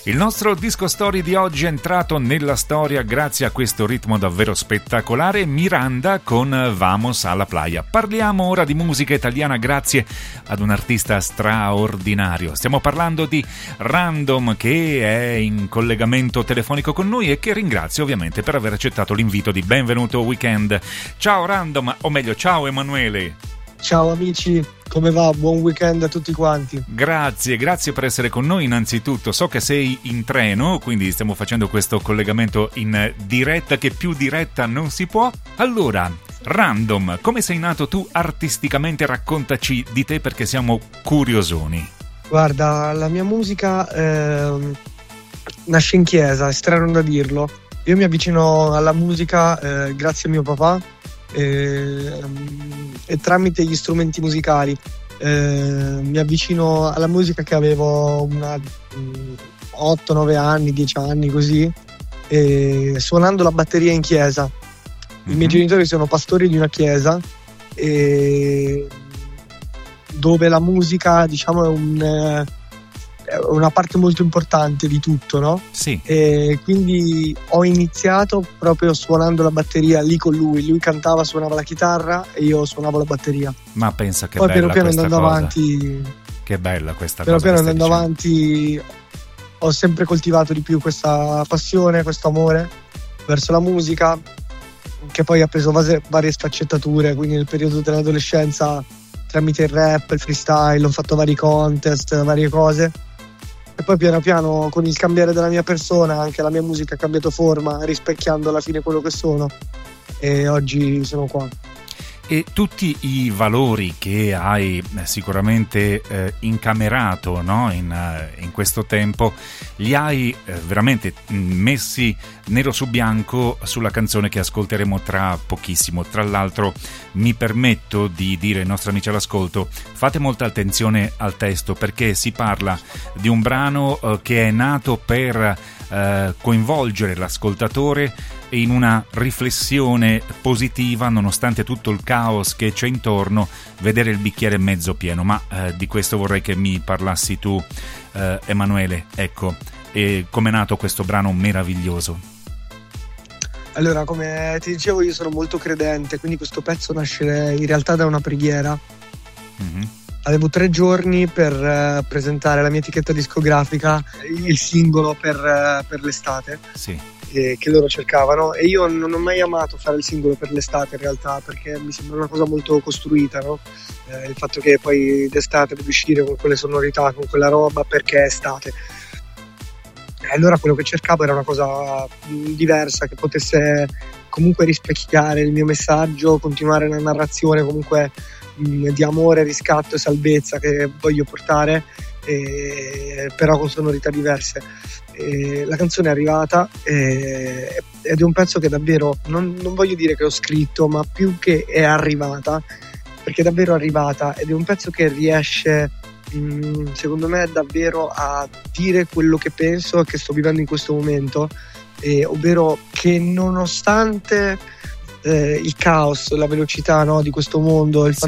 Il nostro disco story di oggi è entrato nella storia grazie a questo ritmo davvero spettacolare, Miranda con Vamos a la Playa. Parliamo ora di musica italiana grazie ad un artista straordinario. Stiamo parlando di Random, che è in collegamento telefonico con noi e che ringrazio ovviamente per aver accettato l'invito di Benvenuto Weekend. Ciao Random, o meglio ciao Emanuele. Ciao amici, come va? Buon weekend a tutti quanti. Grazie per essere con noi innanzitutto. So che sei in treno, quindi stiamo facendo questo collegamento in diretta, che più diretta non si può. Allora, Random, come sei nato tu artisticamente? Raccontaci di te perché siamo curiosoni. Guarda, la mia musica nasce in chiesa, è strano da dirlo. Io mi avvicino alla musica grazie a mio papà. E tramite gli strumenti musicali mi avvicino alla musica che avevo 8-9 anni, 10 anni così, suonando la batteria in chiesa. I miei genitori sono pastori di una chiesa dove la musica, diciamo, è una parte molto importante di tutto, no? Sì. E quindi ho iniziato proprio suonando la batteria lì con lui. Lui cantava, suonava la chitarra e io suonavo la batteria. Ma pensa che poi bella piano questa andando cosa. Avanti, che bella questa piano cosa. Piano andando avanti ho sempre coltivato di più questa passione, questo amore verso la musica, che poi ha preso varie sfaccettature. Quindi nel periodo dell'adolescenza, tramite il rap, il freestyle, ho fatto vari contest, varie cose. E poi piano piano, con il cambiare della mia persona, anche la mia musica ha cambiato forma, rispecchiando alla fine quello che sono. E oggi sono qua. E tutti i valori che hai sicuramente incamerato, no? in questo tempo, li hai veramente messi nero su bianco sulla canzone che ascolteremo tra pochissimo. Tra l'altro mi permetto di dire ai nostri amici all'ascolto: fate molta attenzione al testo, perché si parla di un brano che è nato per coinvolgere l'ascoltatore in una riflessione positiva, nonostante tutto il caos che c'è intorno, vedere il bicchiere mezzo pieno. Ma di questo vorrei che mi parlassi tu, Emanuele. Ecco, come è nato questo brano meraviglioso? Allora, come ti dicevo, io sono molto credente, quindi questo pezzo nasce in realtà da una preghiera. Avevo 3 giorni per presentare alla mia etichetta discografica il singolo per l'estate. Sì. Che loro cercavano, e io non ho mai amato fare il singolo per l'estate in realtà, perché mi sembra una cosa molto costruita, no? Il fatto che poi d'estate devi uscire con quelle sonorità, con quella roba, perché è estate. E allora quello che cercavo era una cosa diversa, che potesse comunque rispecchiare il mio messaggio, continuare la narrazione comunque di amore, riscatto e salvezza che voglio portare, però con sonorità diverse. La canzone è arrivata ed è un pezzo che davvero non voglio dire che ho scritto, ma più che è arrivata, perché è davvero arrivata, ed è un pezzo che riesce secondo me davvero a dire quello che penso e che sto vivendo in questo momento, ovvero che nonostante il caos, la velocità, no, di questo mondo, il fatto